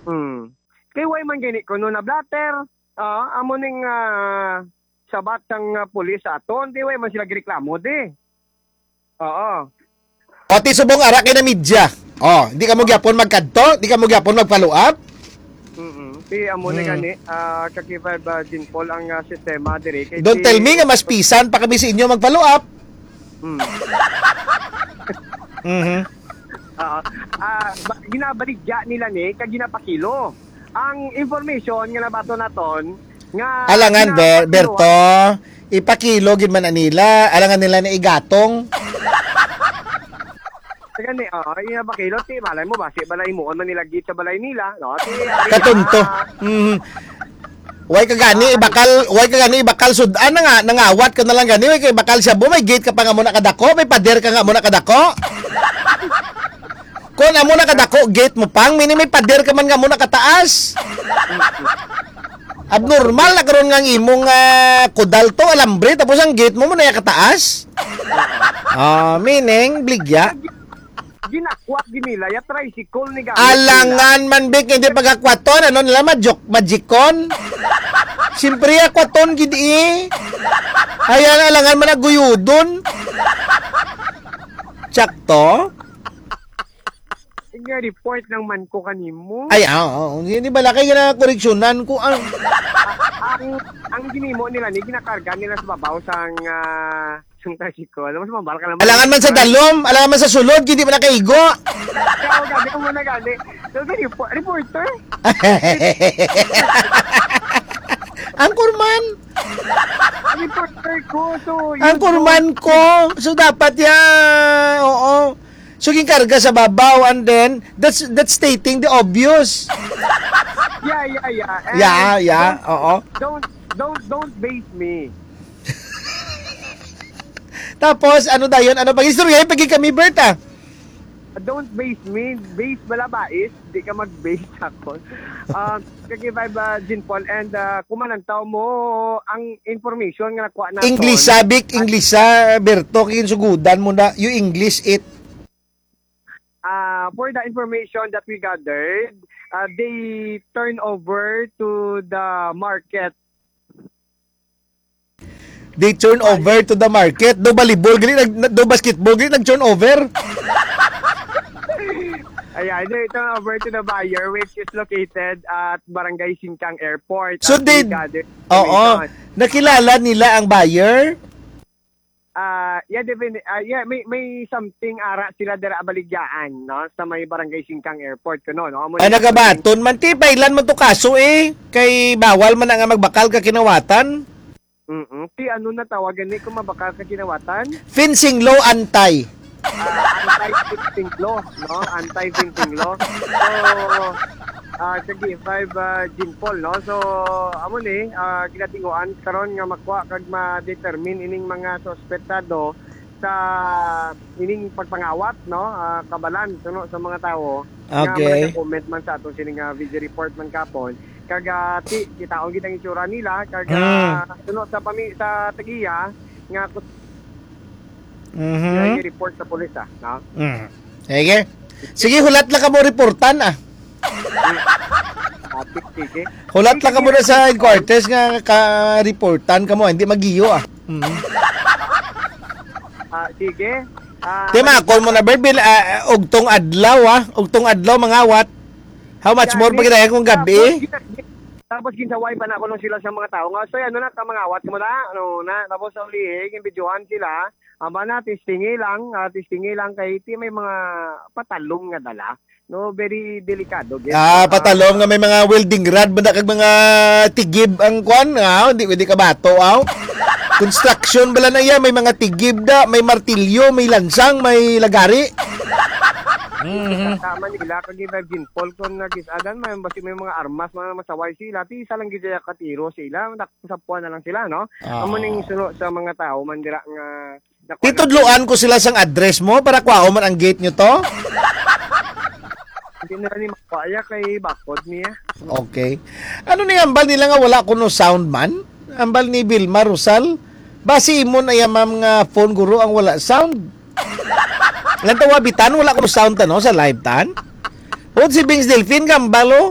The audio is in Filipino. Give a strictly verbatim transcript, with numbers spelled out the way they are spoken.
Hmm. Kay way man gani kuno na blatter. Ah, amo ning uh, sabat sang uh, pulis aton, di way man sila gireklamo di. Oo. O ti subong ara kay na media. Oh, di ka mo gyapon magkadto, di ka mo gyapon mag-follow up. Mm. Ti amo Hmm. ni gani ah uh, kakifad ba din Paul ang uh, sistema diri kay Don't ti- tell me nga mas pisan pa kami sa inyo mag-follow up. Hmm. Mhm. Ah, ah, ba- ginabaligya nila ni kag ginapakilo. Ang information nga nabato naton nga Alangan Ber- ginapakilo- Berto, ipakilo gid man nila, alangan nila na igatong. Gani, oh, ginapakilo ti malay mo basi balay mo man nilagit sa balay nila, no? Ti Katunto. Mhm. Way ka gani ibakal, way ka gani ibakal sudan na nga nangawat ka na lang gani, way kay bakal siya bo may gate ka pa nga mo nakadako, may pader ka nga mo nakadako. Kung amo nakadako gate mo pang mini may pader ka man nga mo nakataas. Abnormal na karon nga ang imong uh, kudal to alambre tapos ang gate mo mo na kataas. Ah, meaning bligya. ginakwat ginila ya tricycle ni gamit. Alangan man big hindi pagakwaton ano nila majok magikon. Siyempre akwaton gid eh. Ayan alangan man naguyudon. Tsakto. Nga report ng man ko kanimo. Ay oo, hindi bala kay na koreksyonan ko ang ang ang ginimo nila ni ginakarga nila sa babaw sang uh, sang tricycle. Mas mabal ka naman. alangan man sa dalom, alangan man sa sulod, hindi man nakaigo. Kaya gabi ko muna gani. So report, reporter. Angkor man. Ang reporter ko. So yun Angkor po. man ko. So dapat ya, oo. So karga sa babaw and then that's that's stating the obvious. Yeah, yeah, yeah. And Yeah, yeah, oo. Don't don't don't base me. Tapos ano dayon? Ano pag istorya pagi kami Berta? Don't base me. Base bala bais. Di ka mag-base ako. Um, kakibay ba, Jean Paul? And uh, kumanantaw mo ang information nga nakuha natin. English sabik, English sa Berto kin sugudan mo na you English it. Uh, for the information that we gathered, uh, they turn over to the market. They turn over to the market. Do volleyball gali nag do basketball gali nag turn over. Ayan, they turn over to the buyer which is located at Barangay Singkang Airport. So At they we gathered Oo, information. nakilala nila ang buyer. Ah, yeah, defin- uh, yeah, may may something ara sila dira abaligyaan, no, sa may Barangay Singkang Airport kuno, no. Amo Ay ni- nagabaton man ti pailan man to kaso eh. Kay bawal man nga magbakal ka kinawatan. Mm. Ti ano na tawagan ni kung mabakal ka kinawatan? Fencing law anti. Ah, anti-fencing law, no? Anti-fencing law. So, ah, sige, five uh, Jean Paul, no? So, amo ni, ah, kinatinguan karon nga makuha kag ma-determine ining mga suspetado sa ining pagpangawat, no? Ah, kabalan no, sa mga tao. Okay. Nga comment man sa aton sining uh, video report man kapon. Kag ah, ti kitaon gid ang itsura nila kag uh, tuno sa pami sa tagiya nga Mhm. mm report sa pulis ah, no? Mm. Sige. Sige, hulat lang ka mo reportan ah. Ah, sige. Hulat lang ka mo na sa headquarters nga ka-reportan ka mo, hindi magiyo ah. Mhm. Ah, sige. Ah, Di makon mo na Berbil, uh, ugtong adlaw ah, ugtong adlaw mangawat. How much more pa ginaya kung gabi? Tapos ginsaway pa na ko nung sila sa mga tao nga. So ano na kamangawat mo na, ano na. Tapos sa uli, gimbidyohan sila. Aba na, testingi lang, uh, testingi lang kay ti may mga patalong nga dala. No, very delikado. Yes. Ah, patalong nga may mga welding rod banda kag mga tigib ang kwan, ah, hindi pwede ka bato, aw. Construction bala na iya, may mga tigib da, may martilyo, may lansang, may lagari. Mm-hmm. Tama nila kag Virgin Paul kon nagisadan may basi may mga armas mga masaway sila ti isa lang gid katiro sila nakasapuan na lang sila no. Ah. Amo ning suno sa mga tao mandira nga Titudloan ko sila sang address mo para kwao man ang gate nyo to. Hindi na ni makaya kay bakod niya. Okay. Ano ni ambal nila nga wala kuno sound man? Ambal ni Vilma Rosal. Basi mo na yung mga phone guru ang wala sound. Lan tawa bitan wala kuno sound tano sa live tan. O si Bings Delphine kambalo.